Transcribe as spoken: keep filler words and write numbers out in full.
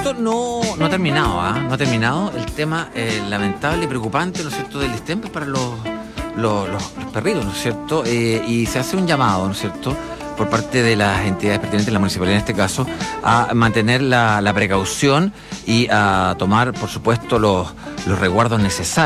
cierto, no, no ha terminado, ¿ah? No ha terminado el tema eh, lamentable y preocupante, ¿no es cierto?, del distemper para los, los, los, los perritos, ¿no es cierto? Eh, y se hace un llamado, ¿no es cierto?, por parte de las entidades pertinentes, la municipalidad en este caso, a mantener la, la precaución y a tomar, por supuesto, los, los resguardos necesarios.